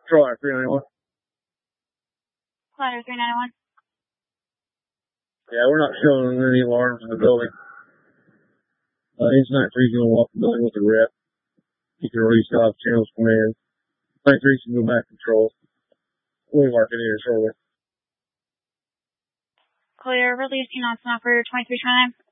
Control 391. Ladder 391. Yeah, we're not showing any alarms in the building. Incident 3's going to walk the building with the rep. You can release off channels command. Incident 3 can go back control. We'll mark it here shortly. Clear, releasing on operator 2329.